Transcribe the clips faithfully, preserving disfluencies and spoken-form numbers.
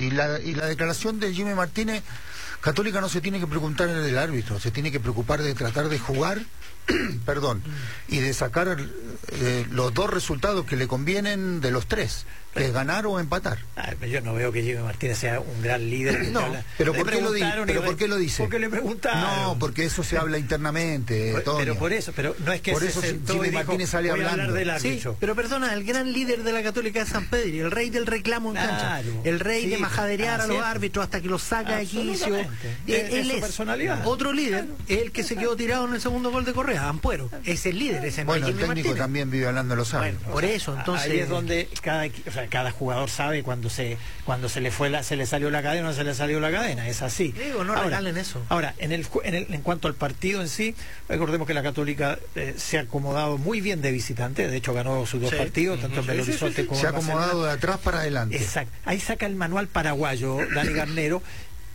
Y la, y la declaración de Jimmy Martínez, Católica no se tiene que preocupar del árbitro, se tiene que preocupar de tratar de jugar, perdón, y de sacar eh, los dos resultados que le convienen de los tres, que es ganar o empatar. Ah, yo no veo que Jimmy Martínez sea un gran líder. No, habla. pero, Le ¿por qué, lo di pero y... ¿por qué lo dice? Porque le preguntaron. No, porque eso se habla internamente, Pero, Toño. pero por eso, pero no es que por se eso sentó Jimmy y dijo, Martínez sale voy a hablando. hablar del árbitro. Sí, pero perdona, el gran líder de la Católica es San Pedro, el rey del reclamo en cancha, Claro. el rey Sí, de majaderear a los es. árbitros hasta que los saca de quicio. Absolutamente. Eh, Es- es él su es personalidad. otro líder, es el que se quedó tirado en el segundo gol de Correa, Ampuero. Es el líder, ese no Bueno, es el Jimmy técnico Martínez. también vive hablando de los Bueno, árbitros. por eso, entonces ahí es donde cada, o sea, cada jugador sabe cuando se cuando se le fue la, se le salió la cadena o no se le salió la cadena, es así. Digo, no ahora, regalen eso. Ahora, en el, en el en cuanto al partido en sí, recordemos que la Católica eh, se ha acomodado muy bien de visitante, de hecho ganó sus dos Sí. partidos, tanto en Belo Sí, sí, sí, Horizonte sí. como Se ha en acomodado Barcelona. de atrás para adelante. Exacto. Ahí saca el manual paraguayo, Dani Garnero,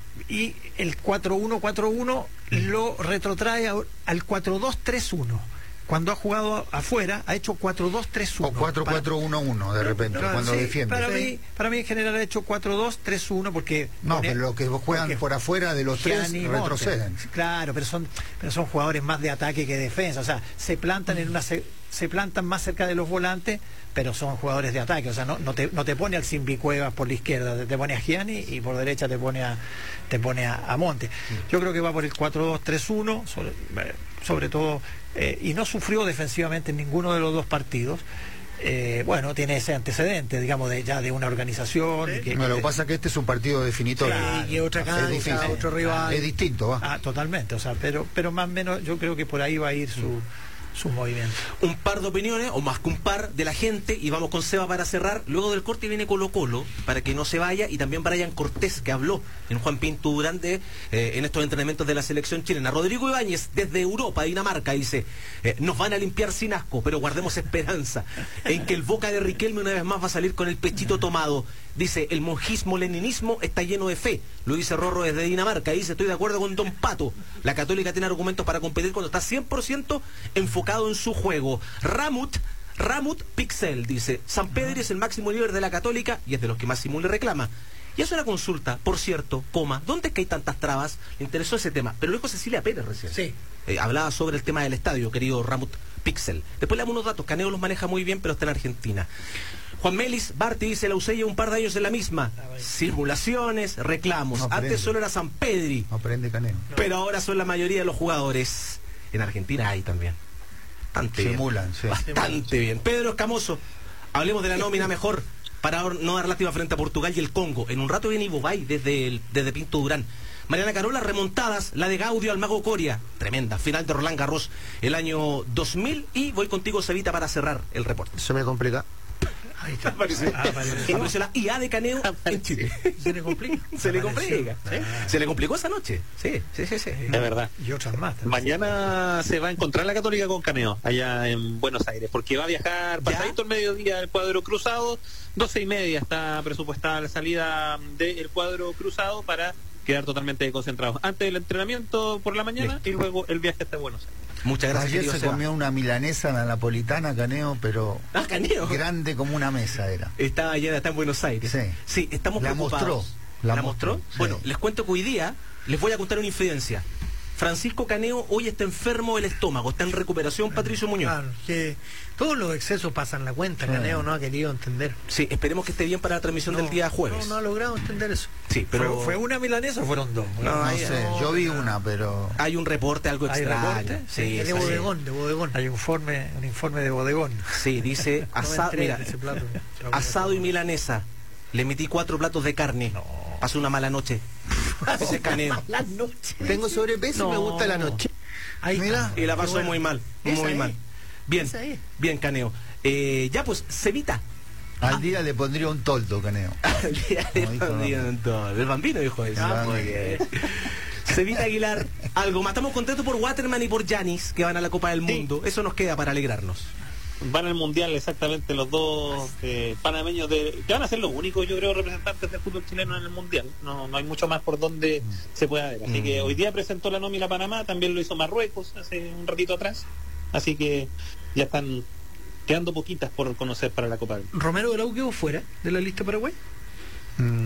y el cuatro uno cuatro uno lo retrotrae a- al cuatro dos tres uno. Cuando ha jugado afuera, ha hecho cuatro dos tres uno. O cuatro cuatro uno uno de repente, Claro, cuando sí, defiende. Para, Sí. mí, para mí en general ha hecho cuatro dos tres uno porque... No, pone- pero los que juegan porque por afuera de los tres Gianni y Montes. retroceden. Claro, pero son, pero son jugadores más de ataque que de defensa. O sea, se plantan en una se, se plantan más cerca de los volantes, pero son jugadores de ataque. O sea, no, no te, no te pone al Simbicuevas por la izquierda, te, te pone a Gianni y por derecha te pone a te pone a, a Monte. Yo creo que va por el cuatro dos tres uno, sobre, eh, sobre todo, eh, y no sufrió defensivamente en ninguno de los dos partidos. Eh, bueno, tiene ese antecedente, digamos, de ya de una organización. Sí. Que, No, lo que pasa es que este es un partido definitorio. Claro, y otra Es cancha, difícil. otro rival. Es distinto, va. Ah, totalmente, o sea, pero, pero más o menos yo creo que por ahí va a ir su, su movimiento. Un par de opiniones, o más que un par, de la gente, y vamos con Seba para cerrar. Luego del corte viene Colo Colo, para que no se vaya, y también Brian Cortés, que habló en Juan Pinto Durante eh, en estos entrenamientos de la selección chilena. Rodrigo Ibáñez, desde Europa, Dinamarca, dice, eh, nos van a limpiar sin asco, pero guardemos esperanza en que el Boca de Riquelme una vez más va a salir con el pechito tomado. Dice, el monjismo-leninismo está lleno de fe. Lo dice Rorro desde Dinamarca. Dice, estoy de acuerdo con Don Pato. La Católica tiene argumentos para competir cuando está cien por ciento enfocado en su juego. Ramut, Ramut Pixel, dice, San Pedro es el máximo líder de la Católica y es de los que más simule reclama. Y hace una consulta, por cierto, coma, ¿dónde es que hay tantas trabas? Le interesó ese tema, pero lo dijo Cecilia Pérez recién. Sí. Eh, hablaba sobre el tema del estadio, querido Ramut Pixel. Después le damos unos datos, Caneo los maneja muy bien, pero está en Argentina. Juan Melis, Barty dice, la usé ya un par de años en la misma. Simulaciones, reclamos. No aprende. Antes solo era San Pedri, No aprende Caneo. pero ahora son la mayoría de los jugadores. En Argentina hay también. Bastante bien. Simulan, sí. Bastante bien. Pedro Escamoso, hablemos de la nómina mejor para no dar lástima frente a Portugal y el Congo. En un rato viene Ivo Bay desde, el- desde Pinto Durán. Mariana Carola, remontadas, la de Gaudio al Mago Coria, tremenda, final de Roland Garros el año dos mil, y voy contigo, Cevita, para cerrar el reporte. Se me complica. Ahí está. Aparece, Ah, apareció. apareció la I A de Caneo en Chile. ¿Se le complica? Se le Apareció. complica. ¿sí? Ah. Se le complicó esa noche. Sí, sí, sí, sí. Es verdad. Y otras más. también. Mañana se va a encontrar la Católica con Caneo, allá en Buenos Aires, porque va a viajar pasadito el mediodía del cuadro cruzado. Doce y media está presupuestada la salida del cuadro cruzado para quedar totalmente concentrados antes del entrenamiento por la mañana. Listo. y luego el viaje hasta Buenos Aires. Muchas gracias, Ayer querido se Seba. comió una milanesa, la napolitana, Caneo, pero Ah, Caneo. grande como una mesa era. Estaba allá, está en Buenos Aires. Sí. Sí, estamos La preocupados. mostró, ¿La, la mostró? mostró, sí. Bueno, les cuento que hoy día les voy a contar una infidencia. Francisco Caneo hoy está enfermo del estómago, está en recuperación, Patricio Muñoz. Claro, que todos los excesos pasan la cuenta, Sí. Caneo no ha querido entender. Sí, esperemos que esté bien para la transmisión No, del día jueves. No, no ha logrado entender eso. Sí, pero ¿Fue, ¿Fue una milanesa o fueron dos? No, No ahí- sé, yo vi una, pero... hay un reporte algo ¿Hay extraño. reporte? Sí, Es de sí, bodegón, de bodegón. Hay un informe, un informe de bodegón. sí, dice No me asado, entregues mira, ese plato. asado y milanesa. Le metí cuatro platos de carne. Pasó una mala noche. Ese es Caneo. La noche. Tengo sobrepeso y me No. gusta la noche. Ahí Mira. está. Y la Qué pasó bueno. muy mal, Esa muy es. mal. Bien, Esa es. bien, Caneo. Eh, ya pues, Cevita. Al día le pondría un toldo, Caneo. El día del No, hijo, no. bambino, todo. El bambino dijo eso. Ah, Muy muy bien. Cevita Aguilar, algo. Matamos contentos por Waterman y por Yanis, que van a la Copa del Sí. Mundo. Eso nos queda para alegrarnos. Van al Mundial exactamente los dos eh, panameños de, que van a ser los únicos, yo creo, representantes del fútbol chileno en el Mundial. No, no hay mucho más por donde se pueda ver. Así Mm. que hoy día presentó la nómina Panamá, también lo hizo Marruecos hace un ratito atrás. Así que ya están quedando poquitas por conocer para la Copa del Mundo. Romero de la U quedó fuera de la lista Paraguay. Mm,